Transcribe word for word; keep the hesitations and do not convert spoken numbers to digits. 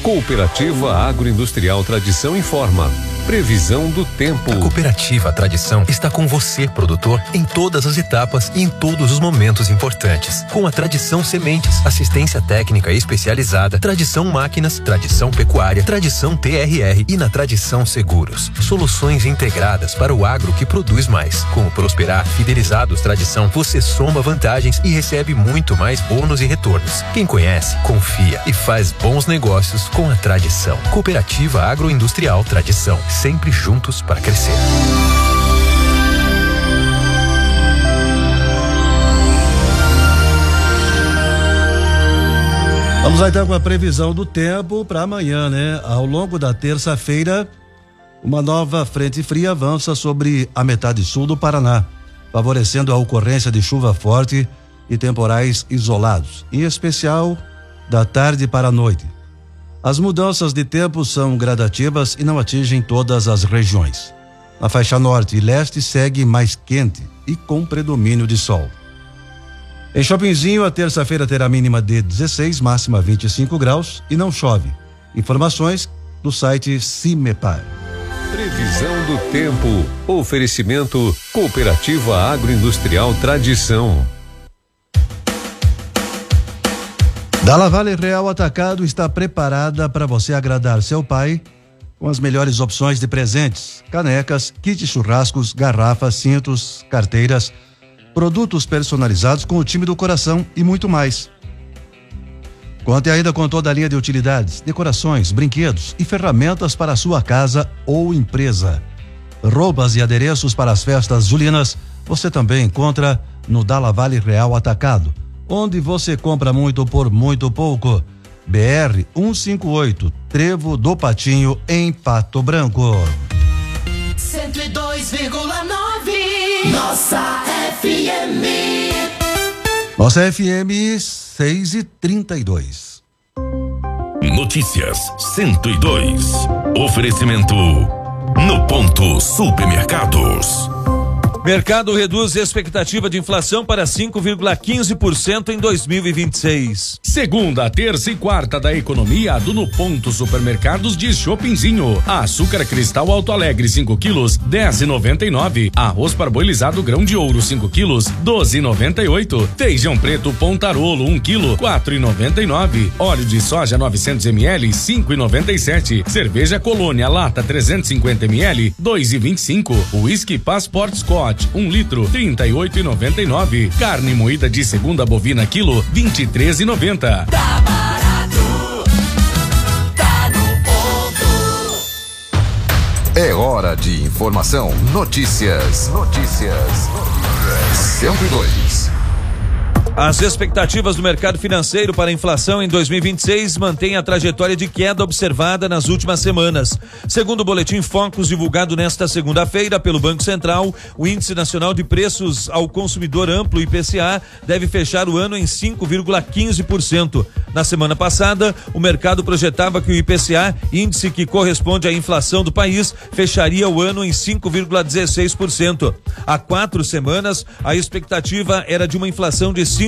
Cooperativa Agroindustrial Tradição informa. Previsão do tempo. A Cooperativa Tradição está com você, produtor, em todas as etapas e em todos os momentos importantes. Com a Tradição Sementes, assistência técnica especializada, Tradição Máquinas, Tradição Pecuária, Tradição T R R e na Tradição Seguros. Soluções integradas para o agro que produz mais. Com o Prosperar Fidelizados Tradição, você soma vantagens e recebe muito mais bônus e retornos. Quem conhece, confia e faz bons negócios com a Tradição. Cooperativa Agroindustrial Tradição. Sempre juntos para crescer. Vamos lá então com a previsão do tempo para amanhã, né? Ao longo da terça-feira, uma nova frente fria avança sobre a metade sul do Paraná, favorecendo a ocorrência de chuva forte e temporais isolados, em especial da tarde para a noite. As mudanças de tempo são gradativas e não atingem todas as regiões. Na faixa norte e leste segue mais quente e com predomínio de sol. Em Chopinzinho, a terça-feira terá mínima de dezesseis, máxima vinte e cinco graus e não chove. Informações do site Cimepar. Previsão do tempo. Oferecimento Cooperativa Agroindustrial Tradição. Dalla Valle Real Atacado está preparada para você agradar seu pai com as melhores opções de presentes: canecas, kit churrascos, garrafas, cintos, carteiras, produtos personalizados com o time do coração e muito mais. Conte ainda com toda a linha de utilidades, decorações, brinquedos e ferramentas para a sua casa ou empresa. Roupas e adereços para as festas julinas você também encontra no Dalla Valle Real Atacado, onde você compra muito por muito pouco. B R cento e cinquenta e oito, Trevo do Patinho, em Pato Branco. cento e dois vírgula nove. Nossa F M. Nossa F M seis e trinta e dois. Notícias cento e dois. Oferecimento No Ponto Supermercados. Mercado reduz a expectativa de inflação para cinco vírgula quinze por cento em dois mil e vinte e seis. Segunda, terça e quarta da economia do No Ponto Supermercados de Chopinzinho. Açúcar cristal Alto Alegre cinco quilos, dez e noventa e nove. Arroz parboilizado grão de ouro cinco quilos, doze e noventa e oito. Feijão preto Pontarolo um quilo, quatro e noventa e nove. Óleo de soja novecentos mililitros, cinco e noventa e sete. Cerveja Colônia lata trezentos e cinquenta mililitros, dois e vinte e cinco. Whisky Passport Scott um litro, trinta e oito e noventa e nove. Carne moída de segunda bovina quilo, vinte e três e noventa. Tá barato, tá no ponto. É hora de informação. Notícias. Notícias. cento e dois. As expectativas do mercado financeiro para a inflação em dois mil e vinte e seis mantêm a trajetória de queda observada nas últimas semanas. Segundo o boletim Focus divulgado nesta segunda-feira pelo Banco Central, o Índice Nacional de Preços ao Consumidor Amplo, I P C A, deve fechar o ano em cinco vírgula quinze por cento. Na semana passada, o mercado projetava que o I P C A, índice que corresponde à inflação do país, fecharia o ano em cinco vírgula dezesseis por cento. Há quatro semanas, a expectativa era de uma inflação de cinco